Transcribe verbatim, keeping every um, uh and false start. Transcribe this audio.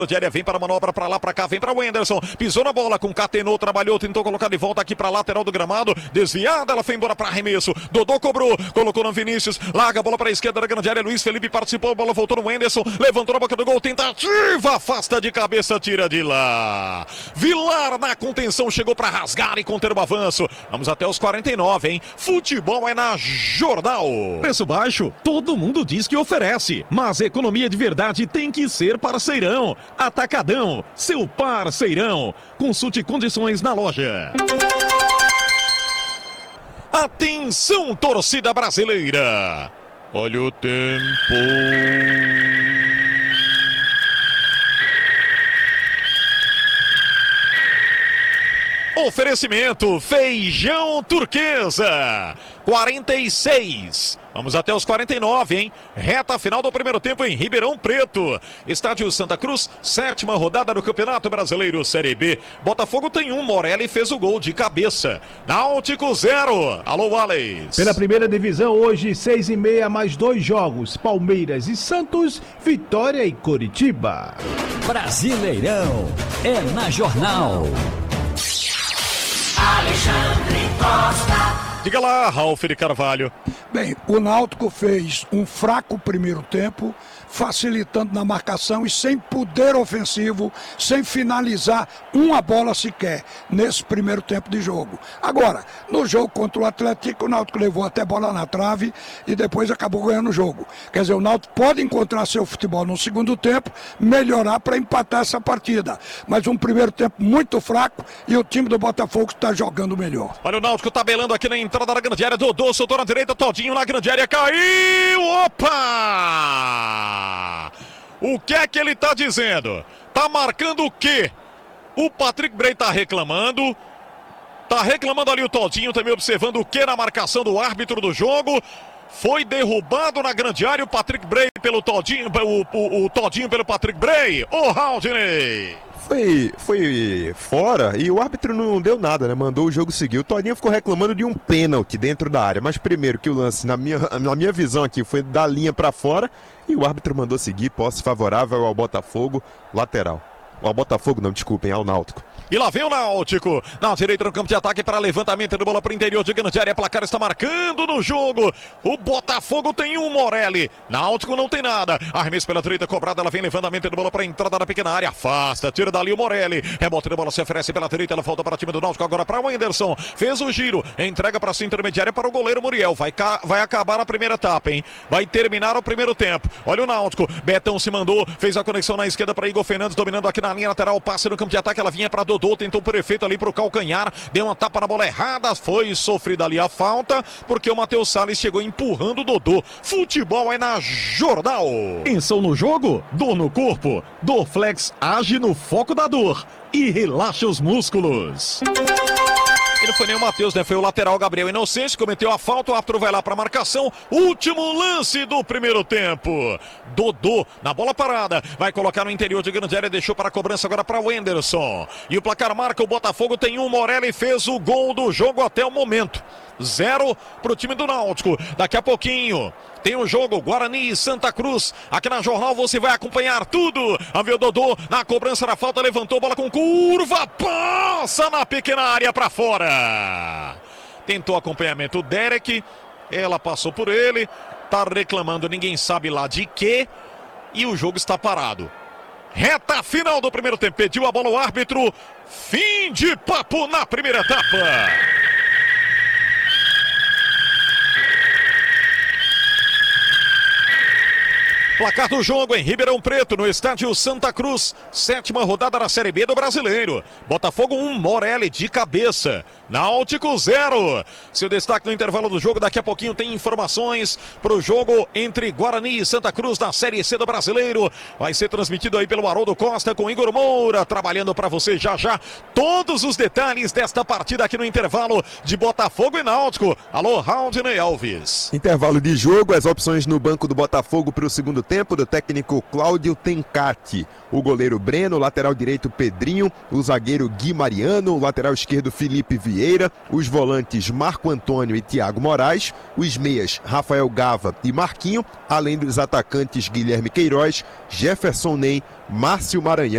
Vem para a manobra, para lá, para cá, vem para o Wenderson, pisou na bola, concatenou, trabalhou, tentou colocar de volta aqui para a lateral do gramado, desviada, ela foi embora para arremesso, Dodô cobrou, colocou no Vinícius, larga a bola para a esquerda da grande área, Luiz Felipe participou, a bola voltou no Wenderson, levantou na boca do gol, tentativa, afasta de cabeça, tira de lá. Vilar na contenção, chegou para rasgar e conter o avanço. Vamos até os quarenta e nove, hein? Futebol é na Jornal. Preço baixo, todo mundo diz que oferece, mas economia de verdade tem que ser parceirão. Atacadão, seu parceirão. Consulte condições na loja. Atenção, torcida brasileira. Olha o tempo. Oferecimento Feijão Turquesa. quarenta e seis. Vamos até os quarenta e nove, hein? Reta final do primeiro tempo em Ribeirão Preto. Estádio Santa Cruz, sétima rodada do Campeonato Brasileiro Série B. Botafogo tem um, Morelli fez o gol de cabeça. Náutico zero. Alô, Wallace. Pela primeira divisão, hoje, seis e meia, mais dois jogos. Palmeiras e Santos, Vitória e Coritiba. Brasileirão é na Jornal. Alexandre Costa. Diga lá, Ralf de Carvalho. Bem, o Náutico fez um fraco primeiro tempo, facilitando na marcação e sem poder ofensivo, sem finalizar uma bola sequer nesse primeiro tempo de jogo. Agora, no jogo contra o Atlético, o Náutico levou até bola na trave e depois acabou ganhando o jogo. Quer dizer, o Náutico pode encontrar seu futebol no segundo tempo, melhorar para empatar essa partida. Mas um primeiro tempo muito fraco e o time do Botafogo está jogando melhor. Olha o Náutico tabelando aqui na entrada da grande área. Dodô soltou na direita, Todinho na grande área, caiu! Opa! O que é que ele tá dizendo? Tá marcando o quê? O Patrick Bray tá reclamando. Tá reclamando ali o Todinho, também observando o que na marcação do árbitro do jogo. Foi derrubado na grande área o Patrick Bray pelo Todinho, o, o, o Todinho pelo Patrick Bray. Ô, Haldney! Foi, foi fora e o árbitro não deu nada, né? Mandou o jogo seguir. O Toninho ficou reclamando de um pênalti dentro da área. Mas primeiro que o lance, na minha, na minha visão aqui, foi da linha para fora. E o árbitro mandou seguir, posse favorável ao Botafogo, lateral. Ao Botafogo não, desculpem, ao Náutico. E lá vem o Náutico, na direita no campo de ataque para levantamento de bola para o interior de grande área, placar está marcando no jogo, o Botafogo tem um, Morelli, Náutico não tem nada, arremesso pela direita, cobrada, ela vem levantamento de bola para a entrada da pequena área, afasta, tira dali o Morelli, rebote de bola se oferece pela direita, ela volta para o time do Náutico, agora para o Wenderson, fez o giro, entrega para a sua intermediária para o goleiro Muriel, vai, vai acabar a primeira etapa, hein, vai terminar o primeiro tempo, olha o Náutico, Betão se mandou, fez a conexão na esquerda para Igor Fernandes, dominando aqui na linha lateral, passe no campo de ataque, ela vinha para Dodô, tentou por efeito ali pro calcanhar, deu uma tapa na bola errada, foi sofrida ali a falta, porque o Matheus Salles chegou empurrando o Dodô. Futebol é na Jornal. Tensão no jogo? Dor no corpo? Dorflex age no foco da dor e relaxa os músculos. E não foi nem o Matheus, né? Foi o lateral Gabriel Inocêncio, cometeu a falta, o árbitro vai lá para a marcação. Último lance do primeiro tempo. Dodô na bola parada, vai colocar no interior de grande área, deixou para a cobrança agora para o Wenderson. E o placar marca, o Botafogo tem um, Morelli fez o gol do jogo até o momento. Zero para o time do Náutico. Daqui a pouquinho tem o jogo Guarani e Santa Cruz. Aqui na Jornal você vai acompanhar tudo. A ver o Dodô na cobrança da falta, levantou bola com curva, passa na pequena área para fora. Tentou acompanhamento o Derek, ela passou por ele, tá reclamando, ninguém sabe lá de quê, e o jogo está parado. Reta final do primeiro tempo, pediu a bola o árbitro, fim de papo na primeira etapa. Placar do jogo em Ribeirão Preto, no estádio Santa Cruz. Sétima rodada da Série B do Brasileiro. Botafogo um, Morelli de cabeça. Náutico zero. Seu destaque no intervalo do jogo. Daqui a pouquinho tem informações para o jogo entre Guarani e Santa Cruz na Série C do Brasileiro. Vai ser transmitido aí pelo Haroldo Costa com Igor Moura. Trabalhando para você já já todos os detalhes desta partida aqui no intervalo de Botafogo e Náutico. Alô, Haldney Alves. Intervalo de jogo, as opções no banco do Botafogo para o segundo tempo do técnico Cláudio Tencati. O goleiro Breno, o lateral direito Pedrinho, o zagueiro Gui Mariano, o lateral esquerdo Felipe Vieira, os volantes Marco Antônio e Thiago Moraes, os meias Rafael Gava e Marquinho, além dos atacantes Guilherme Queiroz, Jefferson Ney, Márcio Maranhão